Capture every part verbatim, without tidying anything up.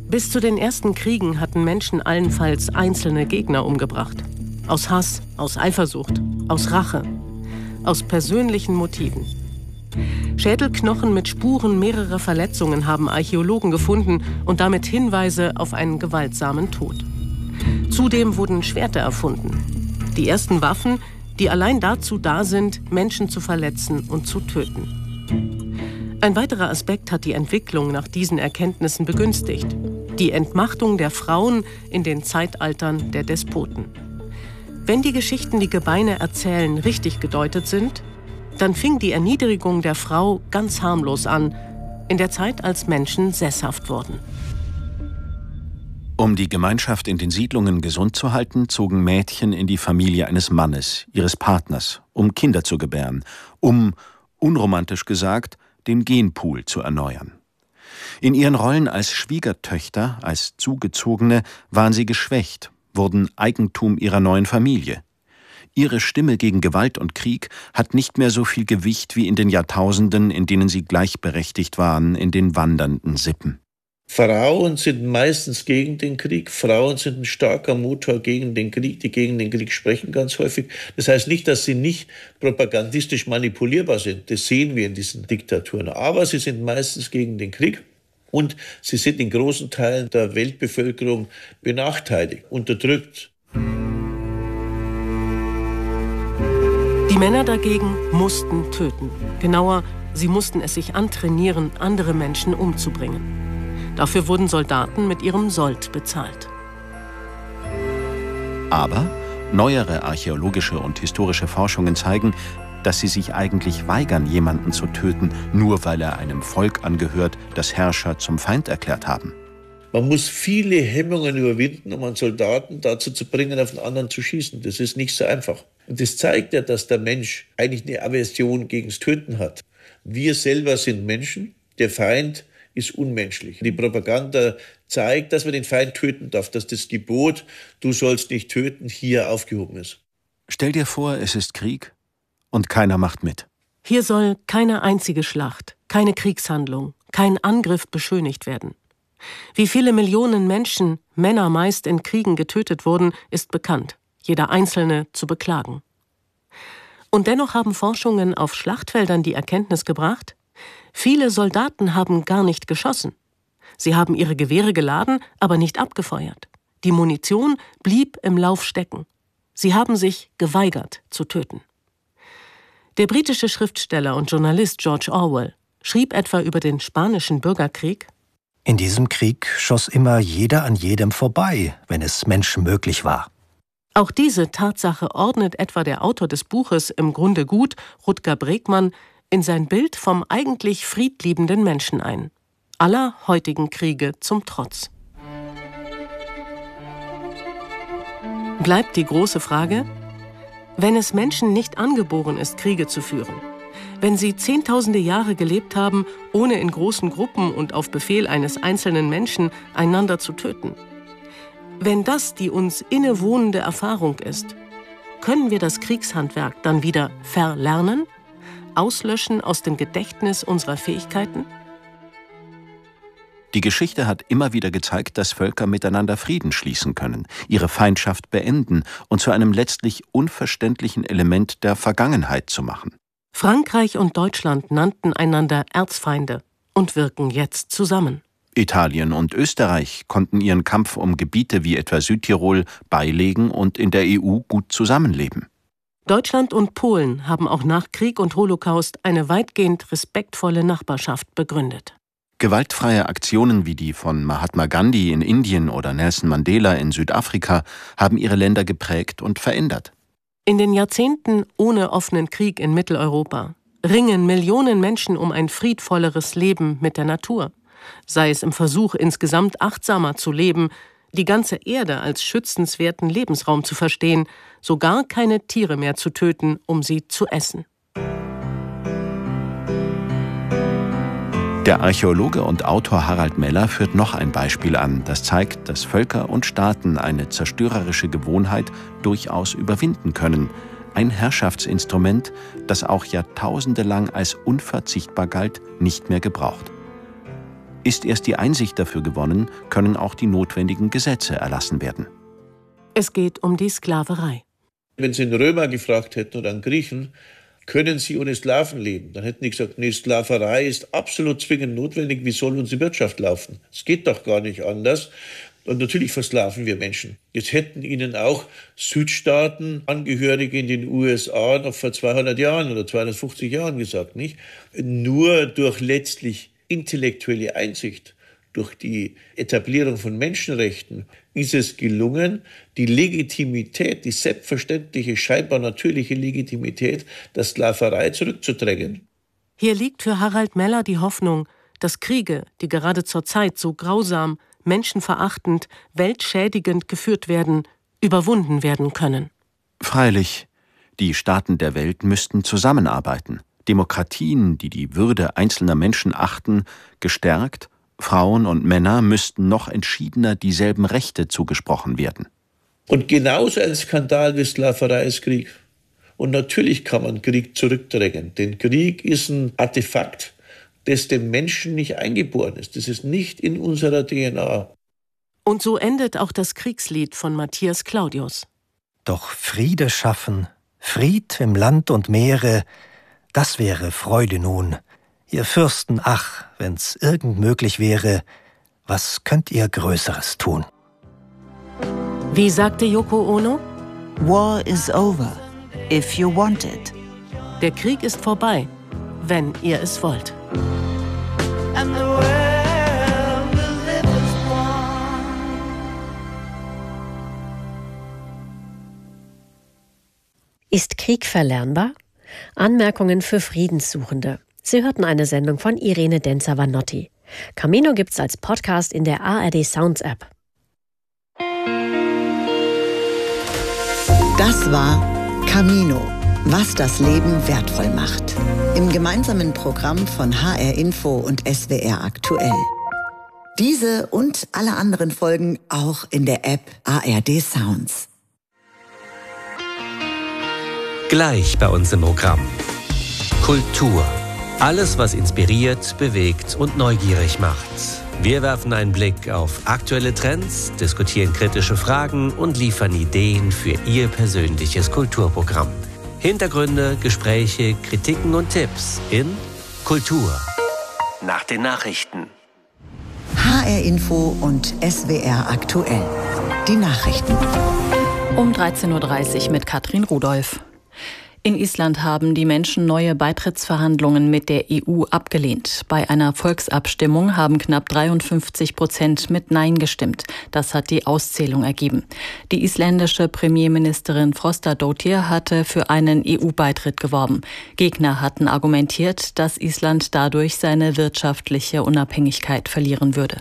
Bis zu den ersten Kriegen hatten Menschen allenfalls einzelne Gegner umgebracht. Aus Hass, aus Eifersucht, aus Rache, aus persönlichen Motiven. Schädelknochen mit Spuren mehrerer Verletzungen haben Archäologen gefunden und damit Hinweise auf einen gewaltsamen Tod. Zudem wurden Schwerter erfunden. Die ersten Waffen, die allein dazu da sind, Menschen zu verletzen und zu töten. Ein weiterer Aspekt hat die Entwicklung nach diesen Erkenntnissen begünstigt: die Entmachtung der Frauen in den Zeitaltern der Despoten. Wenn die Geschichten, die Gebeine erzählen, richtig gedeutet sind, dann fing die Erniedrigung der Frau ganz harmlos an, in der Zeit, als Menschen sesshaft wurden. Um die Gemeinschaft in den Siedlungen gesund zu halten, zogen Mädchen in die Familie eines Mannes, ihres Partners, um Kinder zu gebären, um, unromantisch gesagt, den Genpool zu erneuern. In ihren Rollen als Schwiegertöchter, als Zugezogene, waren sie geschwächt, wurden Eigentum ihrer neuen Familie. Ihre Stimme gegen Gewalt und Krieg hat nicht mehr so viel Gewicht wie in den Jahrtausenden, in denen sie gleichberechtigt waren in den wandernden Sippen. Frauen sind meistens gegen den Krieg. Frauen sind ein starker Motor gegen den Krieg, die gegen den Krieg sprechen ganz häufig. Das heißt nicht, dass sie nicht propagandistisch manipulierbar sind. Das sehen wir in diesen Diktaturen. Aber sie sind meistens gegen den Krieg und sie sind in großen Teilen der Weltbevölkerung benachteiligt, unterdrückt. Die Männer dagegen mussten töten. Genauer, sie mussten es sich antrainieren, andere Menschen umzubringen. Dafür wurden Soldaten mit ihrem Sold bezahlt. Aber neuere archäologische und historische Forschungen zeigen, dass sie sich eigentlich weigern, jemanden zu töten, nur weil er einem Volk angehört, das Herrscher zum Feind erklärt haben. Man muss viele Hemmungen überwinden, um einen Soldaten dazu zu bringen, auf den anderen zu schießen. Das ist nicht so einfach. Und das zeigt ja, dass der Mensch eigentlich eine Aversion gegen das Töten hat. Wir selber sind Menschen, der Feind ist unmenschlich. Die Propaganda zeigt, dass man den Feind töten darf, dass das Gebot, du sollst nicht töten, hier aufgehoben ist. Stell dir vor, es ist Krieg und keiner macht mit. Hier soll keine einzige Schlacht, keine Kriegshandlung, kein Angriff beschönigt werden. Wie viele Millionen Menschen, Männer meist in Kriegen getötet wurden, ist bekannt, jeder Einzelne zu beklagen. Und dennoch haben Forschungen auf Schlachtfeldern die Erkenntnis gebracht: viele Soldaten haben gar nicht geschossen. Sie haben ihre Gewehre geladen, aber nicht abgefeuert. Die Munition blieb im Lauf stecken. Sie haben sich geweigert zu töten. Der britische Schriftsteller und Journalist George Orwell schrieb etwa über den spanischen Bürgerkrieg: In diesem Krieg schoss immer jeder an jedem vorbei, wenn es menschenmöglich war. Auch diese Tatsache ordnet etwa der Autor des Buches Im Grunde gut, Rutger Bregmann, in sein Bild vom eigentlich friedliebenden Menschen ein. Aller heutigen Kriege zum Trotz. Bleibt die große Frage: Wenn es Menschen nicht angeboren ist, Kriege zu führen, wenn sie zehntausende Jahre gelebt haben, ohne in großen Gruppen und auf Befehl eines einzelnen Menschen einander zu töten, wenn das die uns innewohnende Erfahrung ist, können wir das Kriegshandwerk dann wieder verlernen? Auslöschen aus dem Gedächtnis unserer Fähigkeiten? Die Geschichte hat immer wieder gezeigt, dass Völker miteinander Frieden schließen können, ihre Feindschaft beenden und zu einem letztlich unverständlichen Element der Vergangenheit zu machen. Frankreich und Deutschland nannten einander Erzfeinde und wirken jetzt zusammen. Italien und Österreich konnten ihren Kampf um Gebiete wie etwa Südtirol beilegen und in der E U gut zusammenleben. Deutschland und Polen haben auch nach Krieg und Holocaust eine weitgehend respektvolle Nachbarschaft begründet. Gewaltfreie Aktionen wie die von Mahatma Gandhi in Indien oder Nelson Mandela in Südafrika haben ihre Länder geprägt und verändert. In den Jahrzehnten ohne offenen Krieg in Mitteleuropa ringen Millionen Menschen um ein friedvolleres Leben mit der Natur. Sei es im Versuch, insgesamt achtsamer zu leben, die ganze Erde als schützenswerten Lebensraum zu verstehen, sogar keine Tiere mehr zu töten, um sie zu essen. Der Archäologe und Autor Harald Meller führt noch ein Beispiel an, das zeigt, dass Völker und Staaten eine zerstörerische Gewohnheit durchaus überwinden können. Ein Herrschaftsinstrument, das auch jahrtausende lang als unverzichtbar galt, nicht mehr gebraucht. Ist erst die Einsicht dafür gewonnen, können auch die notwendigen Gesetze erlassen werden. Es geht um die Sklaverei. Wenn Sie einen Römer gefragt hätten oder einen Griechen, können Sie ohne Sklaven leben? Dann hätten die gesagt, nee, Sklaverei ist absolut zwingend notwendig. Wie soll unsere Wirtschaft laufen? Es geht doch gar nicht anders. Und natürlich versklaven wir Menschen. Jetzt hätten Ihnen auch Südstaaten, Angehörige in den U S A noch vor zweihundert Jahren oder zweihundertfünfzig Jahren gesagt, nicht? Nur durch letztlich intellektuelle Einsicht, durch die Etablierung von Menschenrechten ist es gelungen, die Legitimität, die selbstverständliche, scheinbar natürliche Legitimität der Sklaverei zurückzudrängen. Hier liegt für Harald Meller die Hoffnung, dass Kriege, die gerade zur Zeit so grausam, menschenverachtend, weltschädigend geführt werden, überwunden werden können. Freilich, die Staaten der Welt müssten zusammenarbeiten. Demokratien, die die Würde einzelner Menschen achten, gestärkt, Frauen und Männer müssten noch entschiedener dieselben Rechte zugesprochen werden. Und genauso ein Skandal wie Sklaverei ist Krieg. Und natürlich kann man Krieg zurückdrängen, denn Krieg ist ein Artefakt, das dem Menschen nicht eingeboren ist. Das ist nicht in unserer D N A. Und so endet auch das Kriegslied von Matthias Claudius. Doch Friede schaffen, Fried im Land und Meere, das wäre Freude nun. Ihr Fürsten, ach, wenn's irgend möglich wäre, was könnt ihr Größeres tun? Wie sagte Yoko Ono? War is over, if you want it. Der Krieg ist vorbei, wenn ihr es wollt. And the world will live as one. Ist Krieg verlernbar? Anmerkungen für Friedenssuchende. Sie hörten eine Sendung von Irene Denzer-Vanotti. Camino gibt's als Podcast in der A R D Sounds App. Das war Camino, was das Leben wertvoll macht. Im gemeinsamen Programm von H R Info und S W R aktuell. Diese und alle anderen Folgen auch in der App A R D Sounds. Gleich bei uns im Programm. Kultur. Alles, was inspiriert, bewegt und neugierig macht. Wir werfen einen Blick auf aktuelle Trends, diskutieren kritische Fragen und liefern Ideen für Ihr persönliches Kulturprogramm. Hintergründe, Gespräche, Kritiken und Tipps in Kultur. Nach den Nachrichten. H R Info und S W R aktuell. Die Nachrichten. Um dreizehn Uhr dreißig mit Katrin Rudolph. In Island haben die Menschen neue Beitrittsverhandlungen mit der E U abgelehnt. Bei einer Volksabstimmung haben knapp dreiundfünfzig Prozent mit Nein gestimmt. Das hat die Auszählung ergeben. Die isländische Premierministerin Frostadóttir hatte für einen E U-Beitritt geworben. Gegner hatten argumentiert, dass Island dadurch seine wirtschaftliche Unabhängigkeit verlieren würde.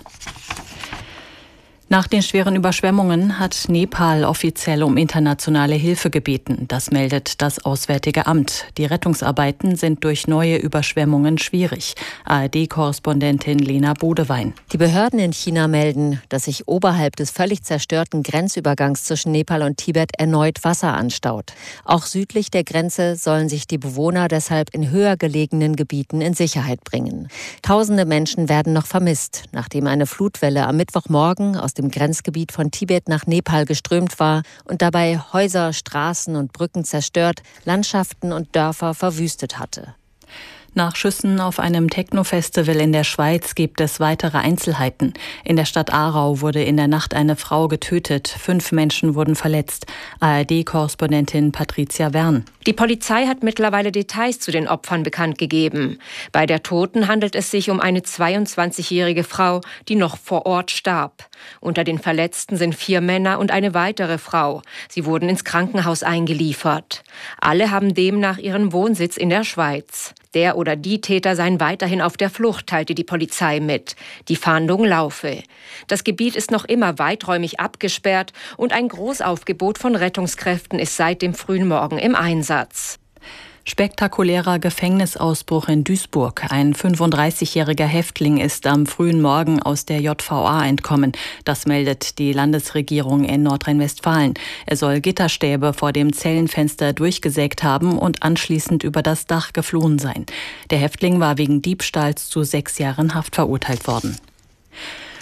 Nach den schweren Überschwemmungen hat Nepal offiziell um internationale Hilfe gebeten. Das meldet das Auswärtige Amt. Die Rettungsarbeiten sind durch neue Überschwemmungen schwierig. A R D-Korrespondentin Lena Bodewein. Die Behörden in China melden, dass sich oberhalb des völlig zerstörten Grenzübergangs zwischen Nepal und Tibet erneut Wasser anstaut. Auch südlich der Grenze sollen sich die Bewohner deshalb in höher gelegenen Gebieten in Sicherheit bringen. Tausende Menschen werden noch vermisst, nachdem eine Flutwelle am Mittwochmorgen aus dem Grenzgebiet von Tibet nach Nepal geströmt war und dabei Häuser, Straßen und Brücken zerstört, Landschaften und Dörfer verwüstet hatte. Nach Schüssen auf einem Techno-Festival in der Schweiz gibt es weitere Einzelheiten. In der Stadt Aarau wurde in der Nacht eine Frau getötet. Fünf Menschen wurden verletzt. A R D-Korrespondentin Patricia Wern. Die Polizei hat mittlerweile Details zu den Opfern bekannt gegeben. Bei der Toten handelt es sich um eine zweiundzwanzigjährige Frau, die noch vor Ort starb. Unter den Verletzten sind vier Männer und eine weitere Frau. Sie wurden ins Krankenhaus eingeliefert. Alle haben demnach ihren Wohnsitz in der Schweiz. Der oder die Täter seien weiterhin auf der Flucht, teilte die Polizei mit. Die Fahndung laufe. Das Gebiet ist noch immer weiträumig abgesperrt und ein Großaufgebot von Rettungskräften ist seit dem frühen Morgen im Einsatz. Spektakulärer Gefängnisausbruch in Duisburg. Ein fünfunddreißigjähriger Häftling ist am frühen Morgen aus der J V A entkommen. Das meldet die Landesregierung in Nordrhein-Westfalen. Er soll Gitterstäbe vor dem Zellenfenster durchgesägt haben und anschließend über das Dach geflohen sein. Der Häftling war wegen Diebstahls zu sechs Jahren Haft verurteilt worden.